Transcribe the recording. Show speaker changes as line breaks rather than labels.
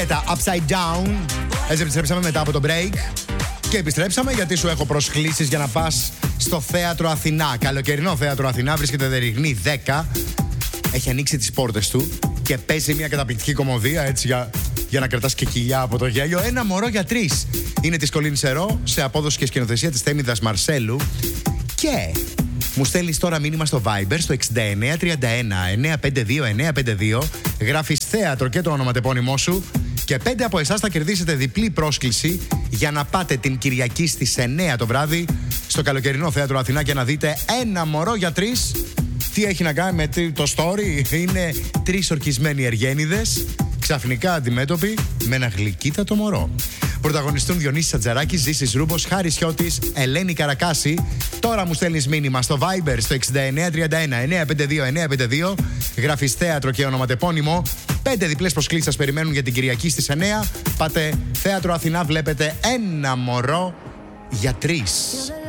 Τα Upside Down. Έτσι επιστρέψαμε μετά από το break. Και επιστρέψαμε γιατί σου έχω προσκλήσεις για να πας στο Θέατρο Αθηνά. Καλοκαιρινό Θέατρο Αθηνά, βρίσκεται Δεριγνή 10. Έχει ανοίξει τις πόρτες του και παίζει μια καταπληκτική κομμωδία έτσι για να κρατάς και κοιλιά από το γέλιο. Ένα μωρό για τρεις. Είναι της Κολίν Σερό σε απόδοση και σκηνοθεσία της Θέμηδας Μαρσέλου. Και μου στέλνεις τώρα μήνυμα στο Viber στο 6931-952-952. Γράφεις θέατρο και το ονοματεπώνυμό σου. Και 5 από εσάς θα κερδίσετε διπλή πρόσκληση για να πάτε την Κυριακή στις 9 το βράδυ στο καλοκαιρινό Θέατρο Αθηνά και να δείτε Ένα μωρό για τρεις. Τι έχει να κάνει με το story? Είναι τρεις ορκισμένοι εργένιδες ξαφνικά αντιμέτωποι με ένα γλυκύτατο μωρό. Πρωταγωνιστούν Διονύσης Ατζαράκης, Ζήσης Ρούμπος, Χάρης Χιώτης, Ελένη Καρακάση. Τώρα μου στέλνεις μήνυμα στο Viber στο 6931-952-952. Γράφεις θέατρο και ονοματεπώνυμο. 5 διπλές προσκλήσεις σας περιμένουν για την Κυριακή στις 9. Πάτε Θέατρο Αθηνά, βλέπετε Ένα μωρό για τρεις.